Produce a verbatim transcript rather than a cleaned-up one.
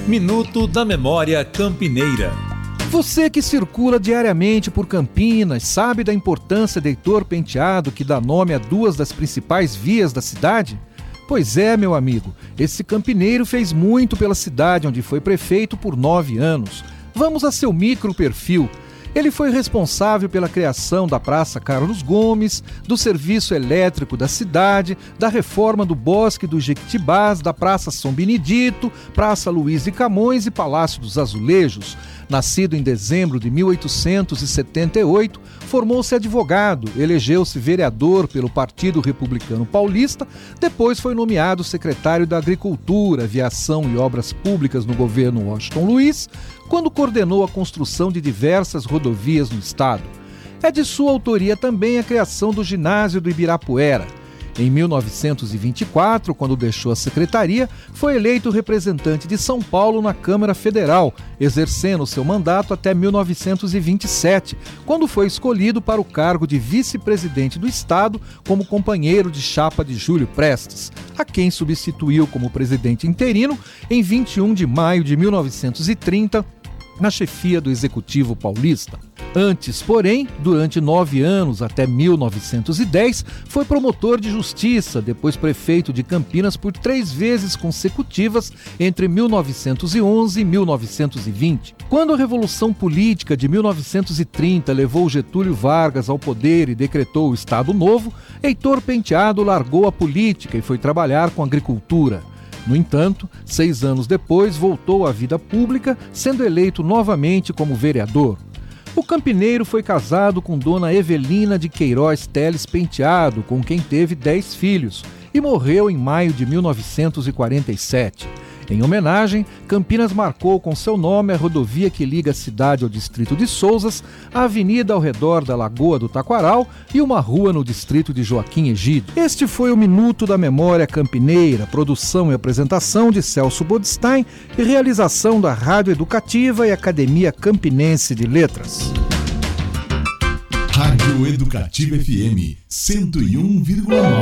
Minuto da Memória Campineira. Você que circula diariamente por Campinas sabe da importância de Heitor Penteado, que dá nome a duas das principais vias da cidade? Pois é, meu amigo, esse campineiro fez muito pela cidade onde foi prefeito por nove anos. Vamos a seu micro perfil. Ele foi responsável pela criação da Praça Carlos Gomes, do serviço elétrico da cidade, da reforma do Bosque dos Jequitibás, da Praça São Benedito, Praça Luiz de Camões e Palácio dos Azulejos. Nascido em dezembro de mil oitocentos e setenta e oito, formou-se advogado, elegeu-se vereador pelo Partido Republicano Paulista, depois foi nomeado secretário da Agricultura, Aviação e Obras Públicas no governo Washington Luiz, quando coordenou a construção de diversas rodovias no estado. É de sua autoria também a criação do ginásio do Ibirapuera. Em mil novecentos e vinte e quatro, quando deixou a secretaria, foi eleito representante de São Paulo na Câmara Federal, exercendo seu mandato até mil novecentos e vinte e sete, quando foi escolhido para o cargo de vice-presidente do estado como companheiro de chapa de Júlio Prestes, a quem substituiu como presidente interino em vinte e um de maio de mil novecentos e trinta, na chefia do Executivo Paulista. Antes, porém, durante nove anos, até mil novecentos e dez, foi promotor de justiça, depois prefeito de Campinas por três vezes consecutivas entre mil novecentos e onze e mil novecentos e vinte. Quando a Revolução Política de mil novecentos e trinta levou Getúlio Vargas ao poder e decretou o Estado Novo, Heitor Penteado largou a política e foi trabalhar com agricultura. No entanto, seis anos depois, voltou à vida pública, sendo eleito novamente como vereador. O campineiro foi casado com Dona Evelina de Queiroz Teles Penteado, com quem teve dez filhos, e morreu em maio de mil novecentos e quarenta e sete. Em homenagem, Campinas marcou com seu nome a rodovia que liga a cidade ao distrito de Sousas, a avenida ao redor da Lagoa do Taquaral e uma rua no distrito de Joaquim Egídio. Este foi o Minuto da Memória Campineira, produção e apresentação de Celso Bodstein e realização da Rádio Educativa e Academia Campinense de Letras. Rádio Educativa F M cento e um vírgula nove.